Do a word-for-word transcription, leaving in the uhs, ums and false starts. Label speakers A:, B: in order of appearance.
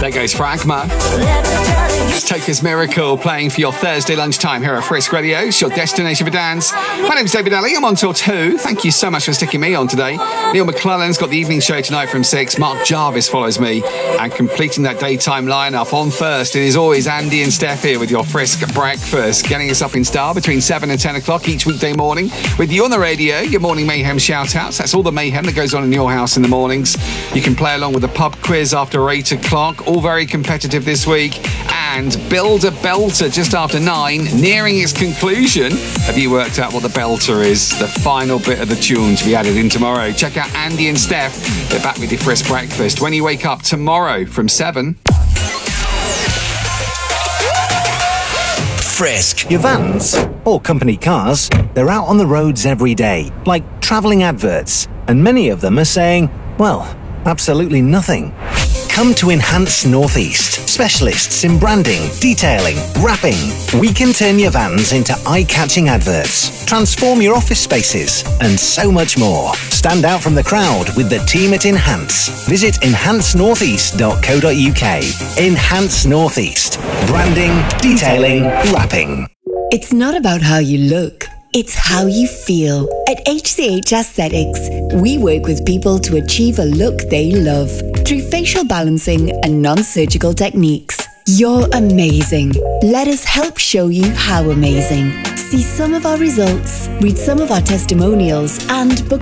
A: There goes Fragma. It's Toker's Miracle playing for your Thursday lunchtime here at Frisk Radio. It's your destination for dance. My name's David Alley. I'm on till two. Thank you so much for sticking me on today. Neil McClellan's got the evening show tonight from six. Mark Jarvis follows me. And completing that daytime lineup on first, it is always Andy and Steph here with your Frisk Breakfast, getting us up in style between seven and ten o'clock each weekday morning. With you on the radio, your Morning Mayhem shout-outs. That's all the mayhem that goes on in your house in the mornings. You can play along with the pub quiz after eight o'clock. All very competitive this week. And Build a Belter just after nine, nearing its conclusion. Have you worked out what the belter is? The final bit of the tune to be added in tomorrow. Check out Andy and Steph. They're back with your Frisk Breakfast when you wake up tomorrow from seven.
B: Frisk. Your vans or company cars, they're out on the roads every day, like travelling adverts. And many of them are saying, well, absolutely nothing. Come to Enhance Northeast, specialists in branding, detailing, wrapping. We can turn your vans into eye-catching adverts, transform your office spaces, and so much more. Stand out from the crowd with the team at Enhance. Visit enhance northeast dot co dot uk. Enhance Northeast. Branding, detailing, wrapping.
C: It's not about how you look. It's how you feel. At H C H Aesthetics, we work with people to achieve a look they love through facial balancing and non-surgical techniques. You're amazing. Let us help show you how amazing. See some of our results, read some of our testimonials, and book